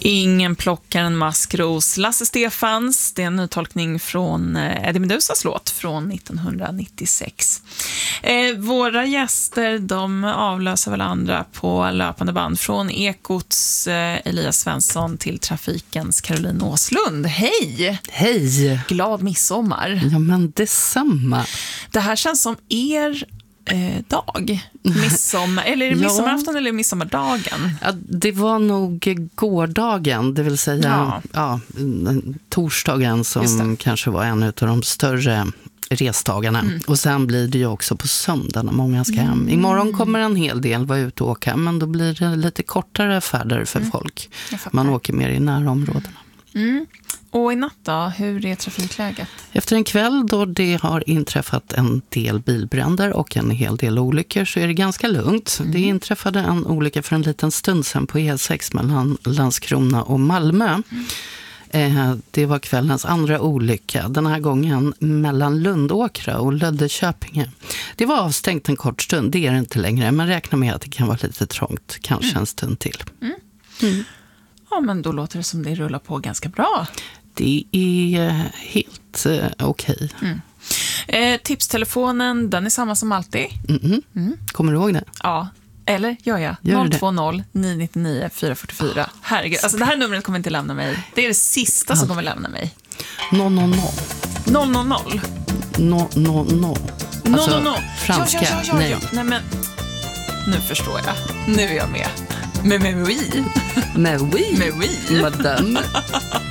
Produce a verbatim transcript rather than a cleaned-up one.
Ingen plockar en maskros. Lasse Stefans, det är en nytolkning från Eddie Medusas låt från nittonhundranittiosex. Eh, våra gäster, de avlöser varandra på löpande band. Från Ekots eh, Elias Svensson till Trafikens Caroline Åslund. Hej! Hej! Glad midsommar. Ja, men detsamma. Det här känns som er eh, dag. Midsommar, eller är det midsommarafton ja. eller midsommardagen? Ja, det var nog gårdagen, det vill säga ja. Ja, torsdagen som kanske var en av de större resdagarna. Mm. Och sen blir det ju också på söndag när många ska hem. Mm. Imorgon kommer en hel del vara ute och åka, men då blir det lite kortare färder för mm. folk. Man åker mer i närområdena. Mm. Och i natt då, hur är trafikläget? Efter en kväll då det har inträffat en del bilbränder och en hel del olyckor så är det ganska lugnt. Mm. Det inträffade en olycka för en liten stund sedan på E sex mellan Landskrona och Malmö. Mm. Eh, det var kvällens andra olycka, den här gången mellan Lundåkra och Löddeköpinge. Det var avstängt en kort stund, det är det inte längre, men räkna med att det kan vara lite trångt, kanske mm. en stund till. Mm. Mm. Ja, men då låter det som det rullar på ganska bra. Det är helt eh, okej. Okay. Mm. Eh, tipstelefonen, den är samma som alltid. Mm-hmm. Mm. Kommer du ihåg det? Ja, eller gör jag? Gör noll två noll nio nio nio fyra fyra fyra. Herregud, alltså det här numret kommer inte lämna mig. Det är det sista som kommer lämna mig. noll noll noll. noll noll noll. noll noll noll. Alltså, no, no, no. franska, ja, ja, ja, ja, nej. Ja. Nej, men nu förstår jag. Nu är jag med. Med med oui. Med oui, med oui. madame.